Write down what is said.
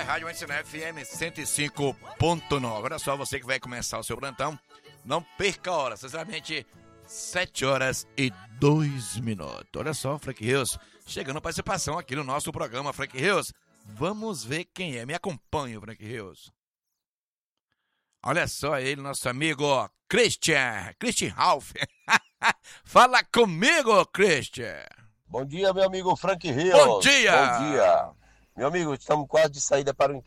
Rádio Ensina FM 105.9. Olha só, você que vai começar o seu plantão, não perca a hora, sinceramente, 7h02. Olha só, Frank Rios, chegando a participação aqui no nosso programa, Frank Rios. Vamos ver quem é. Me acompanha, Frank Rios. Olha só ele, nosso amigo Christian Ralph. Fala comigo, Christian. Bom dia, meu amigo Frank Rios. Bom dia. Bom dia. Meu amigo, estamos quase de saída para o